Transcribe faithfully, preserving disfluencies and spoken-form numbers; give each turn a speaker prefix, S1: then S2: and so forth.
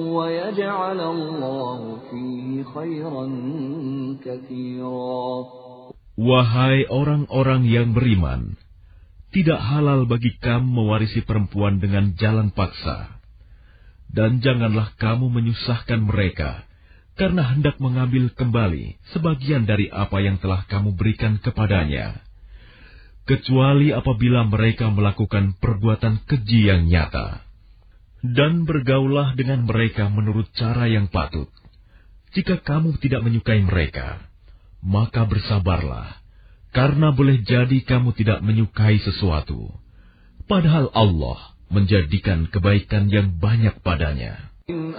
S1: وَيَجْعَلَ اللَّهُ فِيهِ خَيْرًا كَثِيرًا.
S2: Wahai orang-orang yang beriman, tidak halal bagi kamu mewarisi perempuan dengan jalan paksa. Dan janganlah kamu menyusahkan mereka, karena hendak mengambil kembali sebagian dari apa yang telah kamu berikan kepadanya. Kecuali apabila mereka melakukan perbuatan keji yang nyata. Dan bergaulah dengan mereka menurut cara yang patut. Jika kamu tidak menyukai mereka, maka bersabarlah, karena boleh jadi kamu tidak menyukai sesuatu, padahal Allah menjadikan kebaikan yang banyak padanya.